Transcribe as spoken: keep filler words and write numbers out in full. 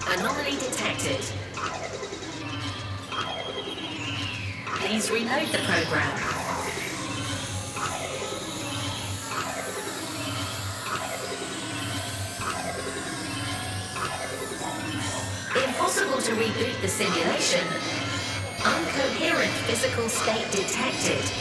Anomaly detected. Please reload the program. Impossible to reboot the simulation. Uncoherent physical state detected.